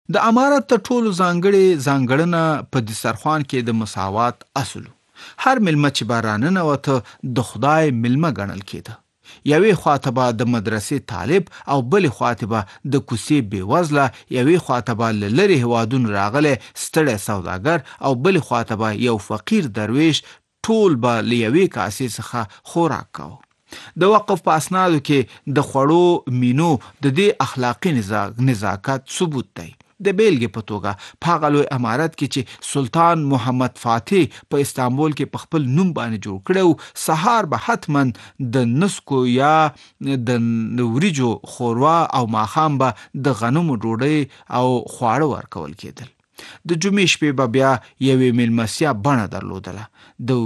د امارت تر ټولو ځانګړنه په دسترخوان کې د مساوات اصل. هر ملمه چې به راننوته د خدای ملمه ګڼل کېده. یوې خواته به د مدرسې طالب او بلې خواته به د کوڅې بېوزله، یوې خواته به له لرې هېوادونو راغلی ستړی سوداګر او بلې خواته به یو فقیر درویش، ټول به له یوې کاسې څخه خوراک کاوه. د وقف په اسنادو کې د خوړو مینو د دې اخلاقي نزاکت ثبوت دی. د بیلګې په توګه په هغه لوی امارت کې چې سلطان محمد فاتح په استانبول کې په خپل نوم باندې جوړ کړی، سهار به حتما د نسکو یا د وریجو خوروا او ماښام به د غنمو ډوډۍ او خواړه ورکول کېدل. د جمعې شپې به بیا یوې میلمستیا بڼه درلودله. د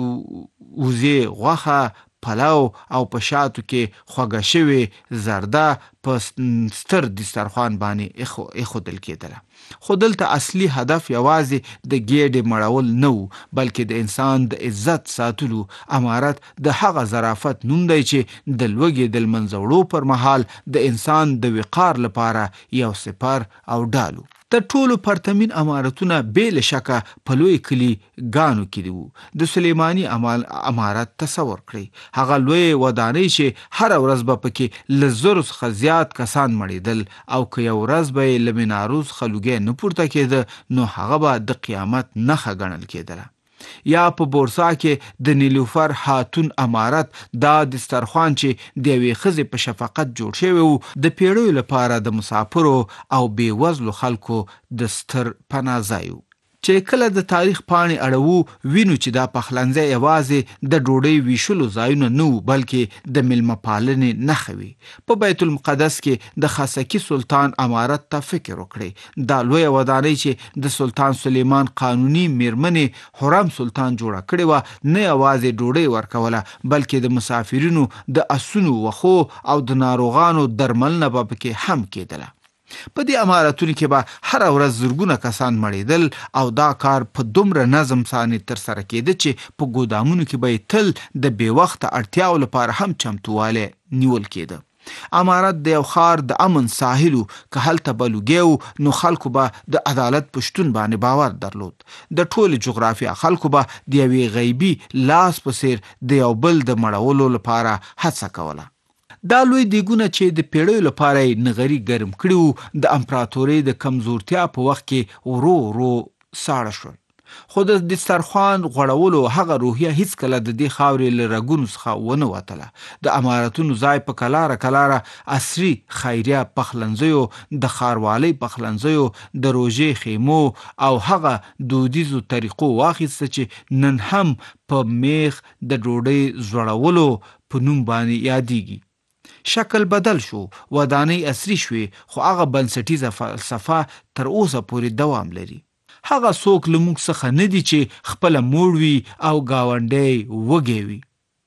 وزې غوښه، پلو او په شاتو کې خوږه شوې زرده په ستر دسترخوان باندې ایښودل کېدله. خو دلته اصلي هدف یوازې د ګېډې مړول نه و، بلکې د انسان د عزت ساتلو. امارت د هغه ظرافت نوم دی چې د لوږې د لمنځه وړو پر مهال د انسان د وقار لپاره یو سپر او ډال و. تر ټولو پرتمین امارتونه بې له شکه په لوی کلي ګانو کې دي. د سلیماني امارت تصور کړئ، هغه لوی ودانۍ چې هر ورځ به پکې له 1000 څخه زیات کسان مړېدل، او که یو ورځ به یې له منارو څخه لوګی نه پورته کېده نو هغه به د قیامت نښه ګڼل کېدله. یا په بورسا کې د نیلوفر هاتون امارت، دا دسترخوان چې د یوې ښځې په شفقت جوړ شوی و، د پیړیو لپاره د مسافرو او بېوزلو خلکو د ستر پناه ځای و. چې کله د تاریخ پاڼې اړوو وینو چې دا پخلنځی یوازې د ډوډۍ ویشلو ځایونه نه وو، بلکې د میلمه پالنې نښه وي. په بیت المقدس کې د خسکي سلطان امارت ته فکر وکړئ. دا لویه ودانۍ چې د سلطان سلیمان قانوني میرمنې حرم سلطان جوړه کړې وه، نه یوازې ډوډۍ ورکوله، بلکې د مسافرینو د اسونو وخو او د ناروغانو درملنه به پکې هم کېدله. په دې امارتونو کې به هر ورځ زرګونه کسان مړېدل، او دا کار په دومره نظم باندې تر سره کېده چې په ګودامونو کې به تل د بې وخته اړتیاو لپاره هم چمتوالی نیول کېده. امارت د یو ښار د امن ساحل و. که هلته به لوګی نو خلکو به د عدالت په شتون باندې باور درلود. د ټولې جغرافیا خلکو به د یوې غیبي لاس په څیر د یو بل د مړولو لپاره هڅه کوله. دا لوی دیګونه چې د پیړیو لپاره یې نغري ګرم کړي وو، د امپراتورۍ د کمزورتیا په وخت کې ورو ورو ساړه شول. خو د دسترخوان غوړولو هغه روحیه هیڅکله د دې خاورې له رګونو څخه ونه وتله. د امارتونو ځای په کلاره عصري خیریه پخلنځیو، د ښاروالۍ پخلنځیو، د روژې خیمو او هغه دودیزو طریقو واخیسته چې نن هم په میخ د ډوډۍ زوړولو په نوم باندې یادیږي. شکل بدل شو، ودانۍ عصري شوې، خو هغه بنسټیزه فلسفه تر اوسه پورې دوام لري. هغه څوک له موږ څخه نه دي چې خپله موړ وي او ګاونډی وږی وي.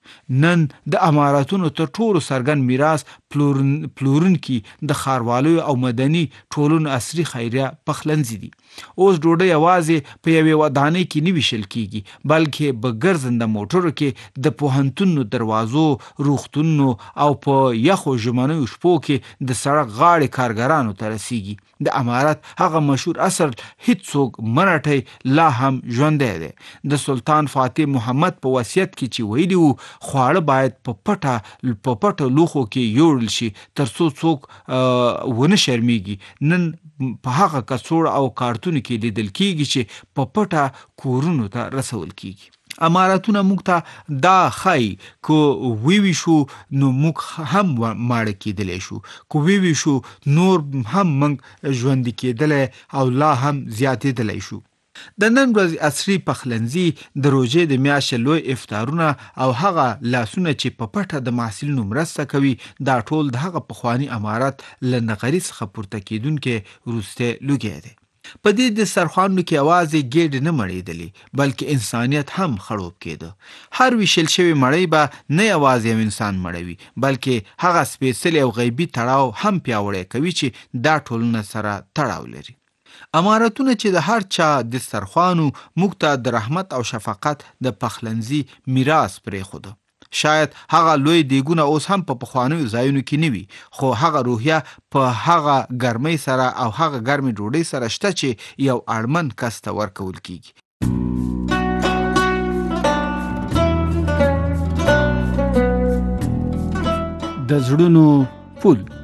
نن د امارتونو تر ټولو څرګند میراث پلورونکي د ښاروالیو او مدني ټولنو عصري خیریه پخلنځي دي. اوس ډوډۍ یوازې په یوې ودانۍ کې نه ویشل کېږي، بلکې په ګرځنده موټرو کې، د پوهنتونو دروازو، روغتونونو او په یخو ژمنیو شپو کې د سړک غاړې کارګرانو ته رسیږي. د امارت هغه مشهور اثر هیڅوک منټی لا هم ژوندی دی. د سلطان فاتح محمد په وصیت کې چې ویلي وو، خواړه باید په پټه لوښو کې یوړل شي ترڅو څوک ونه شرمیږي. نن په هغه کڅوړه او کارتونو کې لیدل کېږي چې په پټه کورونو ته رسول کېږي. امارتونه موږ ته دا ښایي که ویویشو نو موږ هم ماړه کېدلی شو، که ویویشو نور هم موږ ژوندي کېدلی او لا هم زیاتېدلی شو. د نن ورځې عصري پخلنځي، د روژې د میاشتې لوی افطارونه او هغه لاسونه چې په پټه د محصلینو مرسته کوي، دا ټول د هغه پخواني امارت له نغري څخه پورته کېدونکی وروستی لوګی دی. په دې دسترخوانونو کې یوازې ګېډې نه مړېدلې، بلکې انسانیت هم خړوب کېده. هر ویشل شوی مړی به نه یوازې یو انسان مړوي، بلکې هغه سپېڅلی او غیبي تړاو هم پیاوړی کوي چې دا ټولنه سره تړاو لري. امارتونه چې د هر چا دسترخوانو موږ ته د رحمت او شفقت د پخلنځي میراث پرېښوده. شاید هغه لوی دیګونه اوس هم په پخوانیو ځایونو کې نه وي، خو هغه روحیه په هغه ګرمۍ سره او هغه ګرمې ډوډۍ سره شته چې یو اړمن کس ته ورکول کیږي. د زړونو پل